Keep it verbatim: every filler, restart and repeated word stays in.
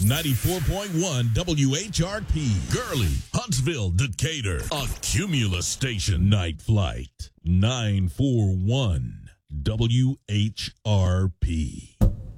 ninety-four point one W H R P. Gurley, Huntsville, Decatur. A Cumulus station. Night Flight. nine four one W H R P.